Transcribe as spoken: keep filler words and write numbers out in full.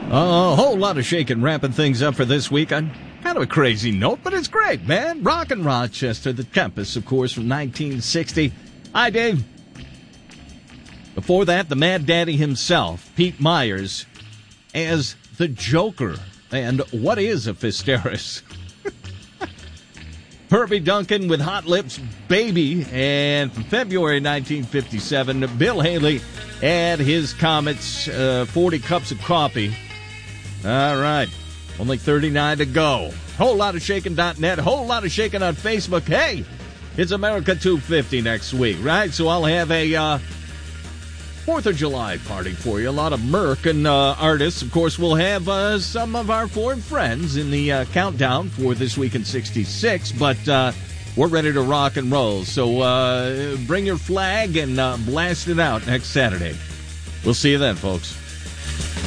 A whole lot of shaking, wrapping things up for this week on kind of a crazy note, but it's great, man. Rockin' Rochester, the Tempest, of course, from nineteen sixty. Hi, Dave. Before that, the Mad Daddy himself, Pete Myers, as the Joker. And what is a Fisteris? Herbie Duncan with Hot Lips Baby. And from February nineteen fifty-seven, Bill Haley and his Comets, uh, forty Cups of Coffee. All right. Only thirty-nine to go. Whole lot of shaking dot net. Whole lot of shaking on Facebook. Hey, it's America two fifty next week, right? So I'll have a uh, fourth of July party for you. A lot of Merc and uh, artists. Of course, we'll have uh, some of our foreign friends in the uh, countdown for this week in sixty-six. But uh, we're ready to rock and roll. So uh, bring your flag and uh, blast it out next Saturday. We'll see you then, folks.